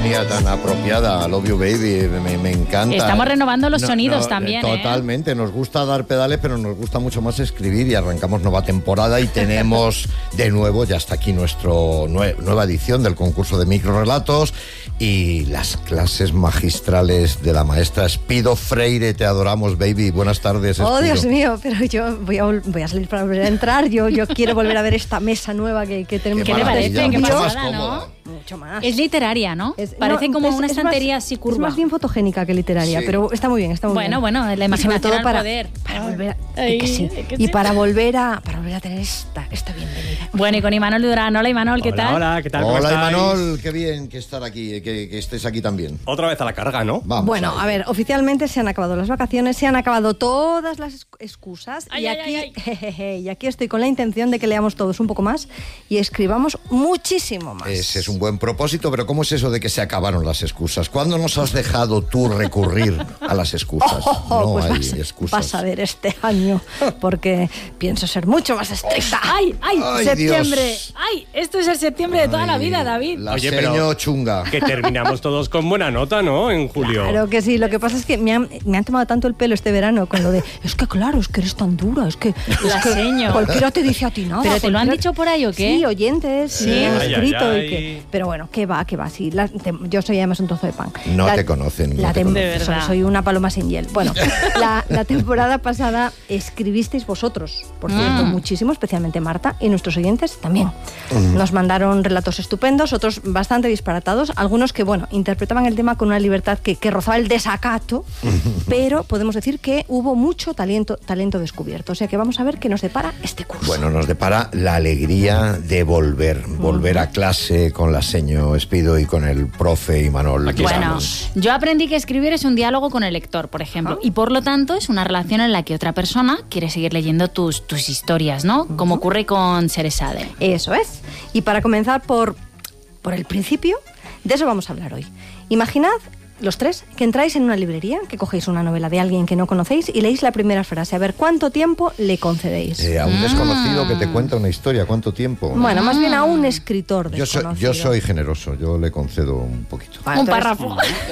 sintonía tan apropiada, Love You Baby, me encanta. Estamos renovando los sonidos también. Totalmente, nos gusta dar pedales, pero nos gusta mucho más escribir y arrancamos nueva temporada y tenemos de nuevo, ya está aquí nuestra nueva edición del concurso de microrelatos y las clases magistrales de la maestra Espido Freire. Te adoramos, baby. Buenas tardes, Espido. Oh, Dios mío, pero yo voy a salir para volver a entrar. Yo quiero volver a ver esta mesa nueva que tenemos. ¿Qué te parece? Qué pasada, ¿no? Mucho más. Es literaria, ¿no? Parece como una estantería así curva. Es más bien fotogénica que literaria, sí. Pero está muy bien, está muy bien. Bueno, la imaginación al poder. Para volver a, para volver a tener esta bienvenida. Bueno, y con Imanol Durán. Hola, Imanol, ¿qué tal? Hola, ¿qué tal? Hola, Imanol, qué bien que estar aquí, que estés aquí también. Otra vez a la carga, ¿no? Vamos. Bueno, a ver, oficialmente se han acabado las vacaciones, se han acabado todas las excusas y aquí estoy con la intención de que leamos todos un poco más y escribamos muchísimo más. Ese es un buen propósito, pero ¿cómo es eso de que se acabaron las excusas? ¿Cuándo nos has dejado tú recurrir a las excusas? No pues hay excusas. Vas a ver este año, porque pienso ser mucho más estricta. ¡Ay, septiembre! Dios. ¡Ay, esto es el septiembre de toda la vida, David! La seño chunga. Que terminamos todos con buena nota, ¿no? En julio. Claro que sí, lo que pasa es que me han tomado tanto el pelo este verano con lo de, es que claro, es que eres tan dura, es que cualquiera te dice a ti nada. ¿Pero te lo han dicho por ahí o qué? Sí, oyentes, sí, han escrito. Pero bueno, ¿qué va? Sí, yo soy además un trozo de pan. No te conocen. De verdad. Soy una paloma sin hiel. Bueno, la temporada pasada escribisteis vosotros, por cierto, muchísimo, especialmente Marta, y nuestros oyentes también. Nos mandaron relatos estupendos, otros bastante disparatados, algunos que, bueno, interpretaban el tema con una libertad que rozaba el desacato, pero podemos decir que hubo mucho talento descubierto. O sea que vamos a ver qué nos depara este curso. Bueno, nos depara la alegría de volver a clase con la seño Espido y con el profe Imanol. Bueno, yo aprendí que escribir es un diálogo con el lector, por ejemplo, y por lo tanto es una relación en la que otra persona quiere seguir leyendo tus historias, ¿no? Como ocurre con Sheresade. Eso es. Y para comenzar por el principio, de eso vamos a hablar hoy. Imaginad, los tres, que entráis en una librería, que cogéis una novela de alguien que no conocéis y leéis la primera frase. A ver, ¿cuánto tiempo le concedéis? A un desconocido que te cuenta una historia, ¿cuánto tiempo? Bueno, más bien a un escritor desconocido. Yo soy generoso, yo le concedo un poquito. Un párrafo.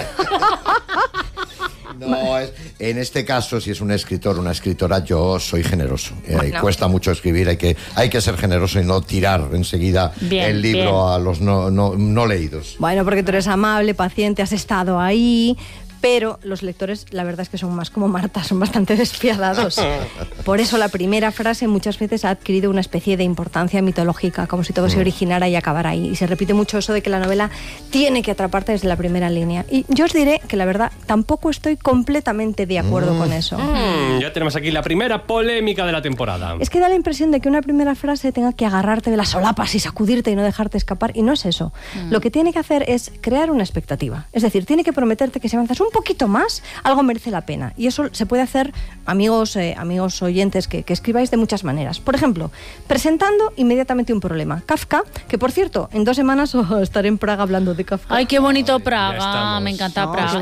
No, en este caso, si es un escritor o una escritora, yo soy generoso. Cuesta mucho escribir, hay que ser generoso y no tirar enseguida el libro a los no leídos. Bueno, porque tú eres amable, paciente, has estado ahí, pero los lectores, la verdad es que son más como Marta, son bastante despiadados. Por eso la primera frase muchas veces ha adquirido una especie de importancia mitológica, como si todo se originara y acabara ahí. Y se repite mucho eso de que la novela tiene que atraparte desde la primera línea. Y yo os diré que la verdad tampoco estoy completamente de acuerdo con eso. Ya tenemos aquí la primera polémica de la temporada. Es que da la impresión de que una primera frase tenga que agarrarte de las solapas y sacudirte y no dejarte escapar. Y no es eso. Lo que tiene que hacer es crear una expectativa. Es decir, tiene que prometerte que si avanzas un poquito más, algo merece la pena. Y eso se puede hacer, amigos oyentes, que escribáis de muchas maneras. Por ejemplo, presentando inmediatamente un problema. Kafka, que por cierto, en 2 semanas estaré en Praga hablando de Kafka. Ay, qué bonito Praga, me encanta Praga.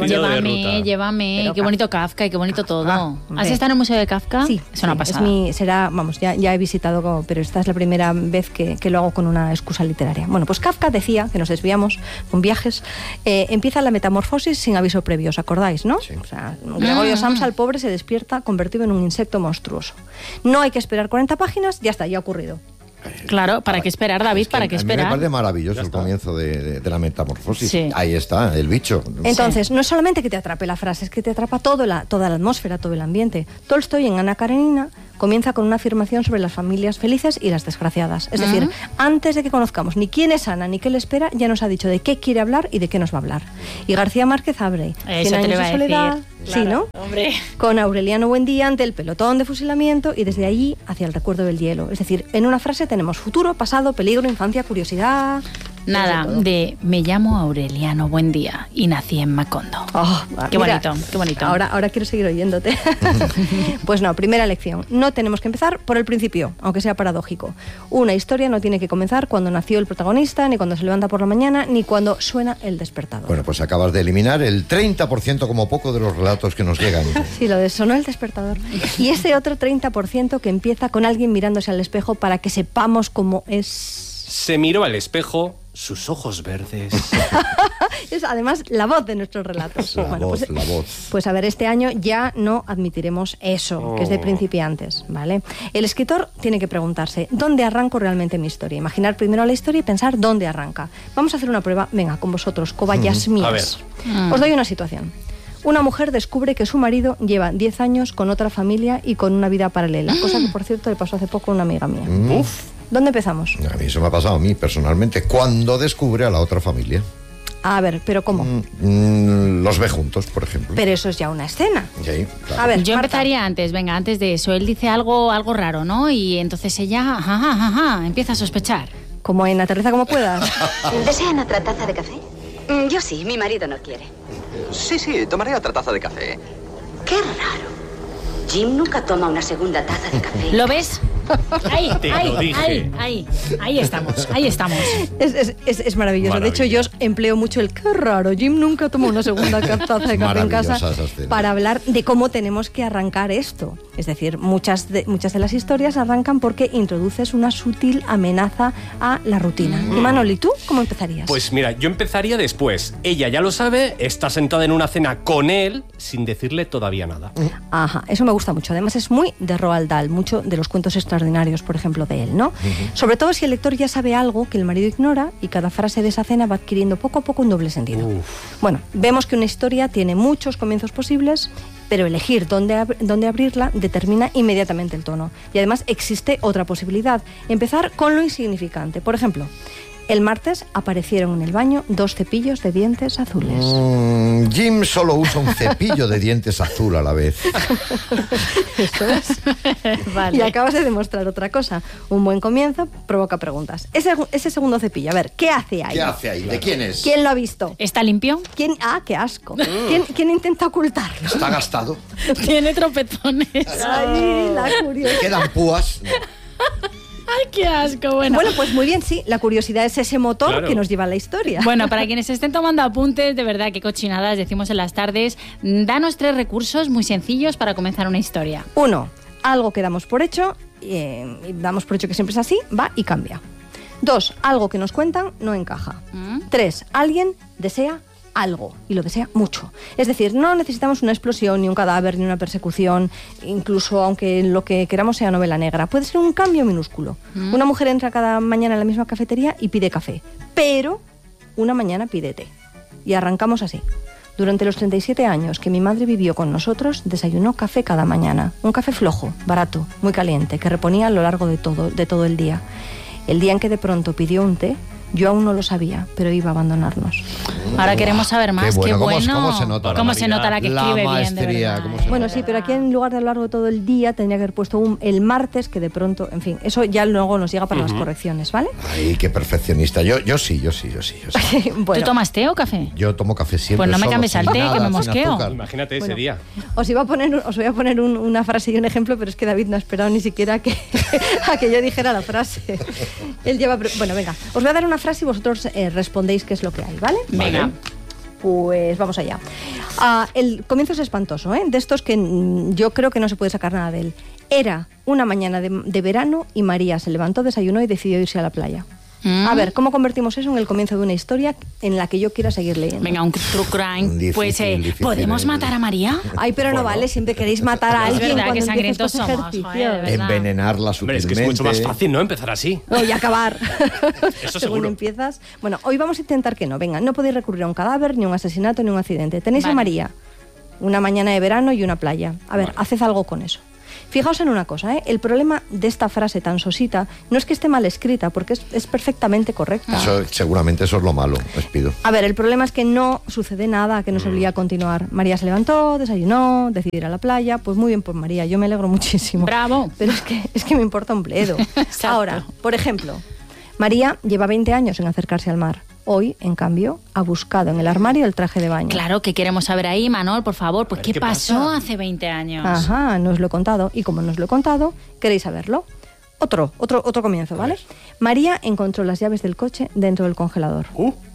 Llévame, qué bonito Kafka y qué bonito todo. ¿Has estado en el Museo de Kafka? Sí. Es una pasada. Ya he visitado, pero esta es la primera vez que lo hago con una excusa literaria. Bueno, pues Kafka decía, que nos desviamos con viajes, empieza la metamorfosis sin aviso previo, ¿os acordáis, no? Sí. O sea, Gregorio Samsa, el pobre, se despierta convertido en un insecto monstruoso. No hay que esperar 40 páginas, ya está, ya ha ocurrido. Claro, ¿para qué esperar, David? ¿Para qué esperar? Me parece maravilloso el comienzo de la metamorfosis. Sí. Ahí está, el bicho. Entonces, no es solamente que te atrape la frase, es que te atrapa toda la atmósfera, todo el ambiente. Tolstoy en Ana Karenina comienza con una afirmación sobre las familias felices y las desgraciadas. Es decir, antes de que conozcamos ni quién es Ana ni qué le espera, ya nos ha dicho de qué quiere hablar y de qué nos va a hablar. Y García Márquez abre 100 años de soledad, sí, ¿no? Hombre. Con Aureliano Buendía ante el pelotón de fusilamiento y desde allí hacia el recuerdo del hielo. Es decir, en una frase tenemos futuro, pasado, peligro, infancia, curiosidad. Nada, me llamo Aureliano Buendía y nací en Macondo. Qué bonito. Ahora quiero seguir oyéndote. Pues no, primera lección. No tenemos que empezar por el principio, aunque sea paradójico. Una historia no tiene que comenzar cuando nació el protagonista, ni cuando se levanta por la mañana, ni cuando suena el despertador. Bueno, pues acabas de eliminar el 30% como poco de los relatos que nos llegan. Sí, lo de sonó el despertador. Y ese otro 30% que empieza con alguien mirándose al espejo para que sepamos cómo es. Se miró al espejo sus ojos verdes. Es además la voz de nuestros relatos. La voz. Pues a ver, este año ya no admitiremos eso, que es de principiantes, ¿vale? El escritor tiene que preguntarse, ¿dónde arranco realmente mi historia? Imaginar primero la historia y pensar dónde arranca. Vamos a hacer una prueba, venga, con vosotros, cobayas mías. A ver. Os doy una situación. Una mujer descubre que su marido lleva 10 años con otra familia y con una vida paralela, cosa que, por cierto, le pasó hace poco a una amiga mía. Uf. ¿Dónde empezamos? A mí eso me ha pasado a mí personalmente, cuando descubre a la otra familia. A ver, ¿pero cómo? Los ve juntos, por ejemplo. Pero eso es ya una escena. Sí, claro. A ver, Yo Marta. empezaría antes de eso. Él dice algo raro, ¿no? Y entonces ella, empieza a sospechar. Como en Aterriza como puedas. ¿Desean otra taza de café? Yo sí, mi marido no quiere. Sí, tomaré otra taza de café. Qué raro. Jim nunca toma una segunda taza de café. ¿Lo ves? Te lo dije. Ahí estamos. Es maravilloso. De hecho, yo empleo mucho el qué raro. Jim nunca tomó una segunda taza de café en casa Maravillosa esa escena. para hablar de cómo tenemos que arrancar esto. Es decir, muchas de las historias arrancan porque introduces una sutil amenaza a la rutina. Y Manoli, ¿tú cómo empezarías? Pues mira, yo empezaría después. Ella ya lo sabe, está sentada en una cena con él sin decirle todavía nada. Ajá, eso me gusta mucho. Además es muy de Roald Dahl, mucho de los cuentos extraordinarios, por ejemplo, de él, ¿no? Sobre todo si el lector ya sabe algo que el marido ignora y cada frase de esa cena va adquiriendo poco a poco un doble sentido. Bueno, vemos que una historia tiene muchos comienzos posibles, pero elegir dónde abrirla determina inmediatamente el tono. Y además existe otra posibilidad, empezar con lo insignificante. Por ejemplo, el martes aparecieron en el baño 2 cepillos de dientes azules. Jim solo usa un cepillo de dientes azul a la vez. Eso es. Vale. Y acabas de demostrar otra cosa. Un buen comienzo provoca preguntas. Ese segundo cepillo, a ver, ¿qué hace ahí? ¿Qué hace ahí? ¿De quién es? ¿Quién lo ha visto? ¿Está limpio? ¿Quién? ¡Ah, qué asco! ¿Quién intenta ocultarlo? ¿Está gastado? Tiene tropezones. ¡Ay, la ¿Le curiosidad! quedan púas? Ay, qué asco. Bueno, Pues muy bien, sí. La curiosidad es ese motor Claro. que nos lleva a la historia. Bueno, para quienes estén tomando apuntes, de verdad, qué cochinadas decimos en las tardes. Danos 3 recursos muy sencillos para comenzar una historia. 1. Algo que damos por hecho, y damos por hecho que siempre es así, va y cambia. 2. Algo que nos cuentan no encaja. 3. Alguien desea algo y lo desea mucho. Es decir, no necesitamos una explosión, ni un cadáver, ni una persecución, incluso aunque lo que queramos sea novela negra. Puede ser un cambio minúsculo. Una mujer entra cada mañana a la misma cafetería y pide café, pero una mañana pide té. Y arrancamos así. Durante los 37 años que mi madre vivió con nosotros, desayunó café cada mañana. Un café flojo, barato, muy caliente, que reponía a lo largo de todo el día. El día en que de pronto pidió un té, yo aún no lo sabía, pero iba a abandonarnos. Ahora queremos saber más. Qué Qué bueno. bueno. ¿Cómo se nota la ¿Cómo se nota la que La escribe bien, de maestría, verdad? cómo se Bueno, nota. sí, pero aquí en lugar de a lo largo de todo el día tendría que haber puesto el martes, que de pronto, en fin, eso ya luego nos llega para las correcciones, ¿vale? Ay, qué perfeccionista. Yo sí. Bueno, ¿Tú tomas té o café? Yo tomo café siempre. Pues no me solo, cambies al sin té, que nada, me sin mosqueo. azúcar. Imagínate ese Bueno. día. os voy a poner una frase y un ejemplo, pero es que David no ha esperado ni siquiera a que yo dijera la frase. Él lleva... Bueno, venga, os voy a dar una frase y vosotros respondéis qué es lo que hay, ¿vale? Venga. Pues vamos allá. El comienzo es espantoso, ¿eh? De estos que yo creo que no se puede sacar nada de él. Era una mañana de verano y María se levantó, desayunó y decidió irse a la playa. A ver, ¿cómo convertimos eso en el comienzo de una historia en la que yo quiera seguir leyendo? Venga, un true crime. Difícil, Pues, difícil, ¿podemos matar a María? Ay, pero no vale, siempre queréis matar a Es alguien verdad que cuando sangrientos empieces somos, estos joder, de ejercicios. verdad. Envenenarla Hombre, sutilmente. es que es mucho más fácil, ¿no? Empezar así. No, y acabar. Eso Según seguro. empiezas. Bueno, hoy vamos a intentar que no. Venga, no podéis recurrir a un cadáver, ni un asesinato, ni un accidente. Tenéis a Vale. María, una mañana de verano y una playa. A ver, haced algo con eso. Fijaos en una cosa, ¿eh? El problema de esta frase tan sosita no es que esté mal escrita, porque es perfectamente correcta. Seguramente eso es lo malo, os pido. A ver, el problema es que no sucede nada que nos obligue a continuar. María se levantó, desayunó, decidió ir a la playa. Pues muy bien por María, yo me alegro muchísimo. Bravo. Pero es que me importa un bledo. Exacto. Ahora, por ejemplo, María lleva 20 años en acercarse al mar. Hoy, en cambio, ha buscado en el armario el traje de baño. Claro, que queremos saber ahí, Manol, por favor. Pues, A ver, ¿qué ¿qué pasó pasa? hace 20 años? Ajá, no os lo he contado. Y como no os lo he contado, queréis saberlo. Otro comienzo, ¿vale? María encontró las llaves del coche dentro del congelador.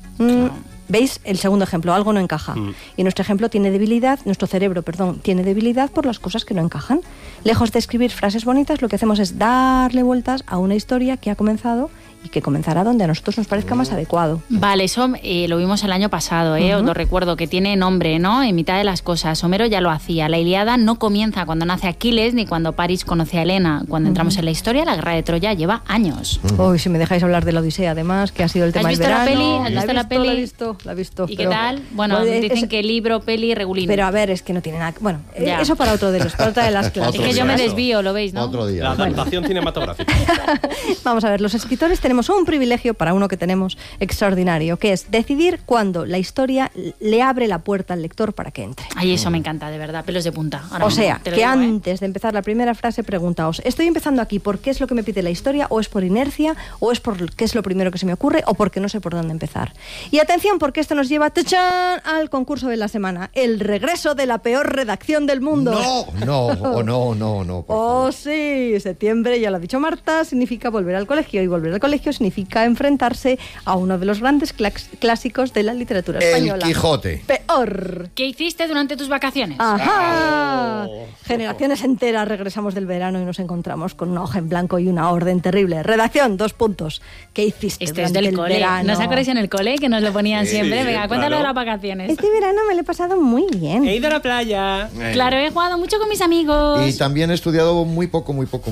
¿Veis? El segundo ejemplo, algo no encaja. Y nuestro cerebro, tiene debilidad por las cosas que no encajan. Lejos de escribir frases bonitas, lo que hacemos es darle vueltas a una historia que ha comenzado y que comenzará donde a nosotros nos parezca más adecuado. Vale, eso lo vimos el año pasado, os lo recuerdo, que tiene nombre, ¿no? En mitad de las cosas. Homero ya lo hacía. La Ilíada no comienza cuando nace Aquiles ni cuando París conoce a Helena. Cuando entramos en la historia, la guerra de Troya lleva años. Uy, si me dejáis hablar de la Odisea, además, que ha sido el tema del verano. ¿Has visto la peli? La he visto. ¿Y qué tal? Bueno, dicen que libro, peli, regulín. Pero a ver, es que no tiene nada... Bueno, eso para otra de las clases. Es que yo me desvío, lo veis, ¿no? Otro día. La adaptación cinematográfica. Vamos a ver, los escritores tenemos un privilegio, para uno que tenemos, extraordinario, que es decidir cuándo la historia le abre la puerta al lector para que entre. Ay, eso me encanta, de verdad, pelos de punta. Ahora O mismo, sea, te lo que digo, antes de empezar la primera frase, preguntaos, ¿estoy empezando aquí porque es lo que me pide la historia, o es por inercia, o es porque es lo primero que se me ocurre, o porque no sé por dónde empezar? Y atención, porque esto nos lleva ¡tachán! Al concurso de la semana, el regreso de la peor redacción del mundo. No. Por favor. Sí, septiembre, ya lo ha dicho Marta, significa volver al colegio, y volver al colegio significa enfrentarse a uno de los grandes clásicos de la literatura española. El Quijote. Peor. ¿Qué hiciste durante tus vacaciones? ¡Ajá! Generaciones enteras regresamos del verano y nos encontramos con una hoja en blanco y una orden terrible. Redacción, 2 puntos. ¿Qué hiciste Este es durante del el cole. verano? ¿No os acordáis en el cole que nos lo ponían siempre? Venga, claro. cuéntalo de las vacaciones. Este verano me lo he pasado muy bien. He ido a la playa. Claro, he jugado mucho con mis amigos. Y también he estudiado muy poco.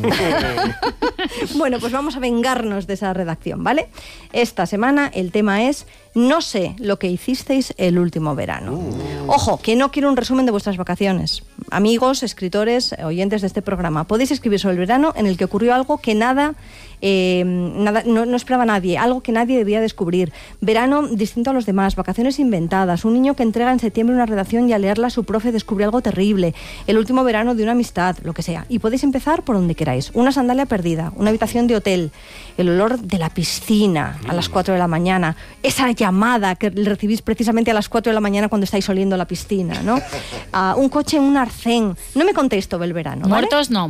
Bueno, pues vamos a vengarnos de esa redacción, ¿vale? Esta semana el tema es: no sé lo que hicisteis el último verano. Ojo, que no quiero un resumen de vuestras vacaciones. Amigos, escritores, oyentes de este programa, podéis escribir sobre el verano en el que ocurrió algo que no esperaba nadie, algo que nadie debía descubrir. Verano distinto a los demás, vacaciones inventadas, un niño que entrega en septiembre una redacción y al leerla su profe descubre algo terrible, el último verano de una amistad, lo que sea. Y podéis empezar por donde queráis. Una sandalia perdida, una habitación de hotel, el olor de la piscina a las 4 de la mañana, esa llamada que recibís precisamente a las 4 de la mañana cuando estáis oliendo la piscina, ¿no? Un coche en un arcén. No me contéis todo el verano, ¿vale? Muertos no.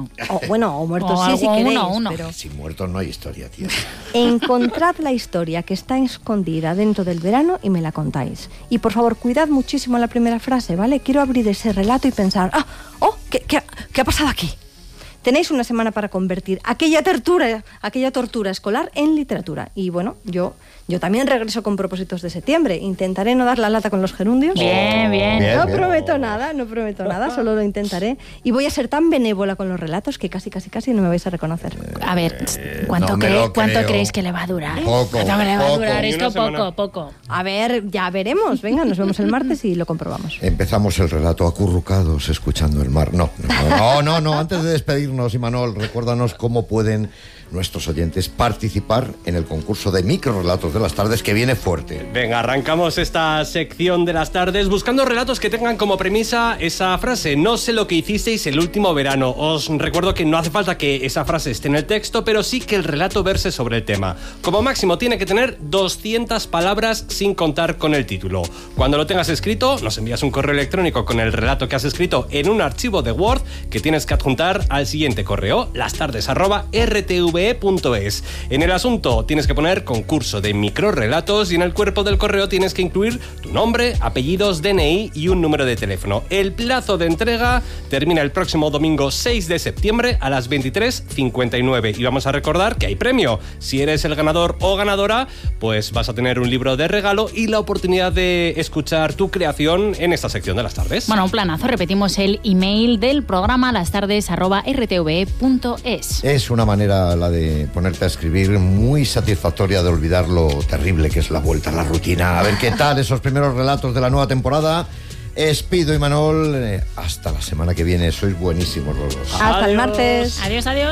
O muertos O sí, si algo, queréis, uno. pero... Sin muertos no hay historia, tío. Encontrad la historia que está escondida dentro del verano y me la contáis. Y por favor, cuidad muchísimo la primera frase, ¿vale? Quiero abrir ese relato y pensar, ¿qué ha pasado aquí? Tenéis una semana para convertir aquella tortura escolar en literatura. Y bueno, yo también regreso con propósitos de septiembre. Intentaré no dar la lata con los gerundios. Bien. No prometo nada, solo lo intentaré. Y voy a ser tan benévola con los relatos que casi no me vais a reconocer. A ver, ¿cuánto creéis que le va a durar? Poco. ¿Cuánto le va a durar Ni esto? una semana. Poco. A ver, ya veremos. Venga, nos vemos el martes y lo comprobamos. Empezamos el relato acurrucados, escuchando el mar. No. Antes de despedirnos, Imanol, recuérdanos cómo pueden nuestros oyentes participar en el concurso de microrelatos de las tardes, que viene fuerte. Venga, arrancamos esta sección de las tardes buscando relatos que tengan como premisa esa frase: no sé lo que hicisteis el último verano. Os recuerdo que no hace falta que esa frase esté en el texto, pero sí que el relato verse sobre el tema. Como máximo tiene que tener 200 palabras sin contar con el título. Cuando lo tengas escrito, nos envías un correo electrónico con el relato que has escrito en un archivo de Word que tienes que adjuntar al siguiente correo: lastardes@rtve.es. En el asunto tienes que poner concurso de microrelatos y en el cuerpo del correo tienes que incluir tu nombre, apellidos, DNI y un número de teléfono. El plazo de entrega termina el próximo domingo 6 de septiembre a las 23:59 y vamos a recordar que hay premio. Si eres el ganador o ganadora, pues vas a tener un libro de regalo y la oportunidad de escuchar tu creación en esta sección de las tardes. Bueno, un planazo. Repetimos el email del programa: lastardes@rtve.es. Es una manera la de ponerte a escribir muy satisfactoria de olvidar lo terrible que es la vuelta a la rutina. A ver qué tal esos primeros relatos de la nueva temporada. Espido, Imanol, hasta la semana que viene. Sois buenísimos los dos. Hasta el martes. Adiós.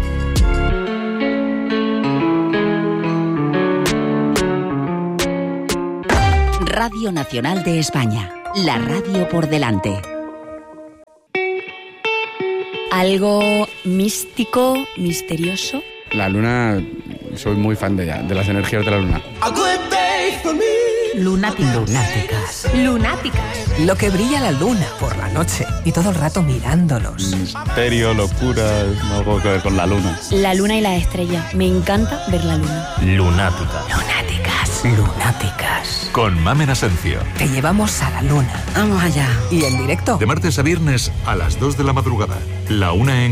Radio Nacional de España, la radio por delante. ¿Algo místico, misterioso? La luna, soy muy fan de ella, de las energías de la luna. Lunáticas. Lo que brilla la luna por la noche y todo el rato mirándolos. Misterio, locura, algo que ver con la luna. La luna y la estrella. Me encanta ver la luna. Lunáticas. Con Mamen Asencio. Te llevamos a la luna. Vamos allá. Y en directo. De martes a viernes a las 2 de la madrugada. La 1 en